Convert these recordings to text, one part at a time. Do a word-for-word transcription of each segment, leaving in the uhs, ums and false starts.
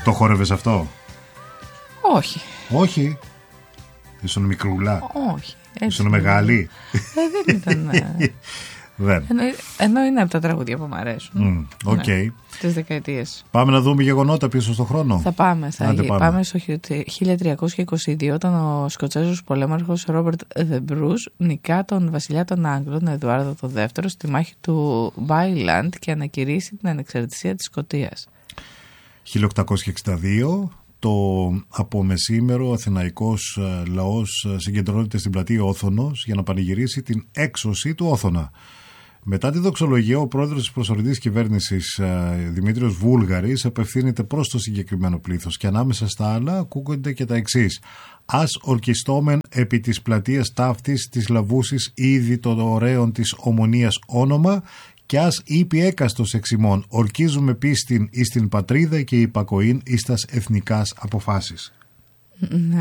Το χόρευες αυτό? Όχι. Όχι. Ήσουν μικρούλα? Όχι. Ήσουν μεγάλη? Ε, δεν ήταν. Δεν. Ενώ, ενώ είναι από τα τραγούδια που μου αρέσουν. Οκ. Mm, okay. Ναι, τις δεκαετίες. Πάμε να δούμε γεγονότα πίσω στον χρόνο. Θα πάμε. Θα Άντε, πάμε. πάμε στο χίλια τριακόσια είκοσι δύο, όταν ο Σκοτσέζος πολέμαρχος Ρόμπερτ Δε Μπρούς νικά τον βασιλιά των Άγγλων Εδουάρδο το δεύτερο στη μάχη του Μπάιλαντ και ανακηρύσσει την ανεξαρτησία της Σκωτίας. χίλια οκτακόσια εξήντα δύο. Το απομεσήμερο αθηναϊκός λαός συγκεντρώνεται στην πλατεία Όθωνος για να πανηγυρίσει την έξωση του Όθωνα. Μετά τη δοξολογία, ο πρόεδρος της προσωρινής κυβέρνησης Δημήτριος Βούλγαρης απευθύνεται προς το συγκεκριμένο πλήθος και ανάμεσα στα άλλα ακούγονται και τα εξής: «Ας ορκιστόμεν επί της πλατείας ταύτης της λαβούσης ήδη των ωραίων της ομονίας όνομα και ας είπε έκαστος εξημών, ορκίζουμε πίστην εις την πατρίδα και υπακοήν εις τας εθνικάς αποφάσεις». Ναι.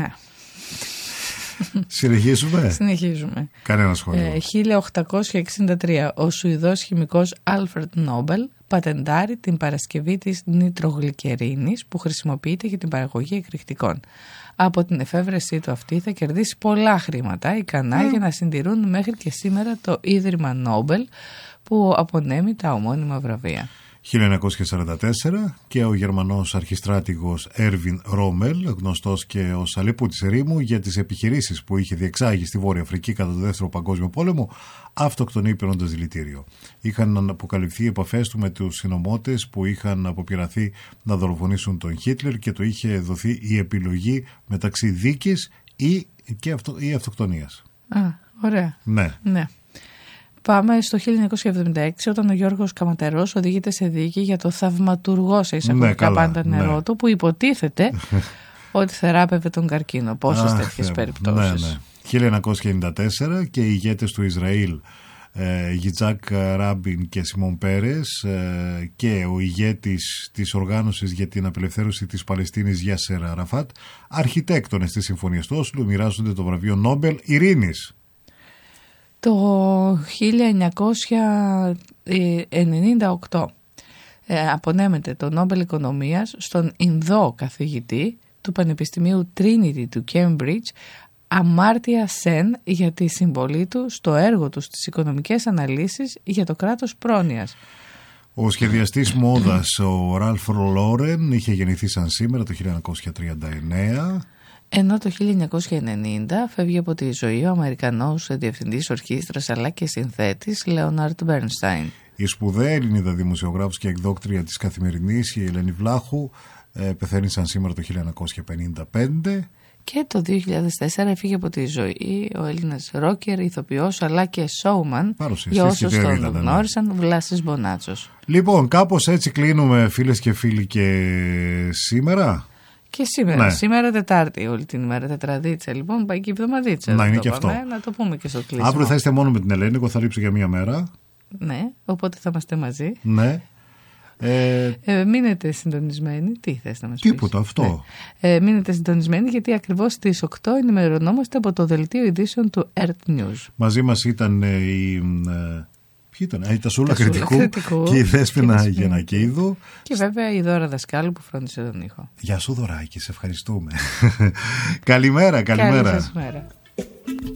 Συνεχίζουμε. Συνεχίζουμε. Κανένα σχόλιο. Ε, χίλια οκτακόσια εξήντα τρία. Ο Σουηδός χημικός Άλφρεντ Νόμπελ πατεντάρει την παρασκευή της νητρογλυκερίνης που χρησιμοποιείται για την παραγωγή εκρηκτικών. Από την εφεύρεσή του αυτή θα κερδίσει πολλά χρήματα ικανά mm. για να συντηρούν μέχρι και σήμερα το Ίδρυμα Νόμπελ που απονέμει τα ομώνυμα βραβεία. χίλια εννιακόσια σαράντα τέσσερα και ο Γερμανός αρχιστράτηγος Έρβιν Ρόμελ, γνωστός και ως αλεπούτης ερήμου για τις επιχειρήσεις που είχε διεξάγει στη Βόρεια Αφρική κατά το Δεύτερο Παγκόσμιο Πόλεμο, αυτοκτονεί παίρνοντας δηλητήριο. Είχαν αποκαλυφθεί οι επαφές του με τους συνωμότες που είχαν αποπειραθεί να δολοφονήσουν τον Χίτλερ και του είχε δοθεί η επιλογή μεταξύ δίκης ή, και αυτο, ή αυτοκτονίας. Α, ωραία. Ναι. ναι. Πάμε στο χίλια εννιακόσια εβδομήντα έξι, όταν ο Γιώργος Καματερός οδηγείται σε δίκη για το θαυματουργό σε εισαγωγικά ναι, πάντα νερό ναι. του, που υποτίθεται ότι θεράπευε τον καρκίνο. Πόσες τέτοιες περιπτώσεις. Ναι, ναι. χίλια εννιακόσια ενενήντα τέσσερα και οι ηγέτες του Ισραήλ, ε, Γιτζάκ Ράμπιν και Σιμών Πέρες, ε, και ο ηγέτης της οργάνωσης για την απελευθέρωση της Παλαιστίνης Γιάσερ Αραφάτ, αρχιτέκτονες της Συμφωνίας του Όσλου, μοιράζονται το βραβείο Νόμπελ Ειρήνης. Το χίλια εννιακόσια ενενήντα οκτώ ε, απονέμεται το Νόμπελ Οικονομίας στον Ινδό καθηγητή του Πανεπιστημίου Trinity του Cambridge, Αμάρτια Σεν, για τη συμβολή του στο έργο του στις οικονομικές αναλύσεις για το κράτος πρόνοιας. Ο σχεδιαστής μόδας ο Ραλφ Λόρεν είχε γεννηθεί σαν σήμερα το χίλια εννιακόσια τριάντα εννέα. Ενώ το χίλια εννιακόσια ενενήντα φεύγει από τη ζωή ο Αμερικανός διευθυντής ορχήστρας αλλά και συνθέτης Λέοναρντ Μπέρνσταϊν. Η σπουδαία Ελληνίδα δημοσιογράφος και εκδόκτρια της Καθημερινής, η Ελένη Βλάχου, ε, πεθαίνει σαν σήμερα το χίλια εννιακόσια πενήντα πέντε. Και το δύο χιλιάδες τέσσερα έφυγε από τη ζωή ο Έλληνας ρόκερ, ηθοποιός αλλά και showman, για όσους τον ναι. γνώρισαν, Βλάσης Μπονάτσος. Λοιπόν, κάπως έτσι κλείνουμε, φίλες και φίλοι, και σήμερα. Και σήμερα, ναι. σήμερα Τετάρτη, όλη την ημέρα Τετραδίτσα, λοιπόν, πάει και η εβδομαδίτσα. Να είναι και αυτό. Να το πούμε και στο κλείσιμο. Αύριο θα είστε μόνο με την Ελένη, εγώ θα λείψω για μία μέρα. Ναι, οπότε θα είμαστε μαζί. Ναι. Ε, ε, μείνετε συντονισμένοι. Τι θες να μας πεις? Τίποτα, αυτό. Ναι. Ε, μείνετε συντονισμένοι, γιατί ακριβώς στις οκτώ ενημερωνόμαστε από το δελτίο ειδήσεων του Earth News. Μαζί μας ήταν ε, η... Ε, ποιοι ήταν? Η Τασούλα Κριτικού, Κριτικού και η Δέσποινα Γενακίδου. Και βέβαια η Δώρα Δασκάλου που φρόντισε τον ήχο. Γεια σου Δωράκη, σε ευχαριστούμε. Καλημέρα, καλημέρα. Καλή σας μέρα.